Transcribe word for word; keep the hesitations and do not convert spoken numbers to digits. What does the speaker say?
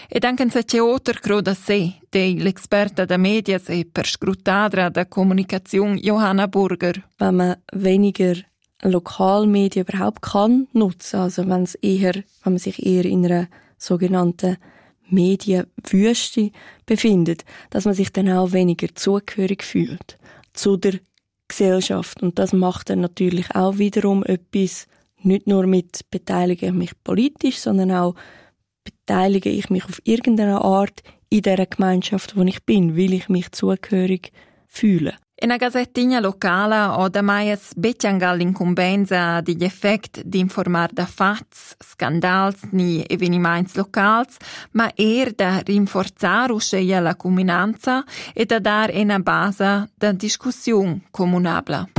Ed anche se c'è oltre croda sé, dei l'esperta da medias e per scrutadra da Kommunikation Johanna Burger. Wenn man weniger Lokalmedien überhaupt kann nutzen, also wenn es eher, wenn man sich eher in einer sogenannten Medienwüste befindet, dass man sich dann auch weniger zugehörig fühlt zu der Gesellschaft. Und das macht dann natürlich auch wiederum etwas, nicht nur mit beteilige ich mich politisch, sondern auch beteilige ich mich auf irgendeine Art in dieser Gemeinschaft, wo ich bin, will ich mich zugehörig fühlen. In einer Gazettina locale ho da mai becciangal l'incumbenza degli effetti di informar da fats, scandals ni eveniments locals, ma er da rinforzar usceia la comunanza e da dar una base da discussione comunabla.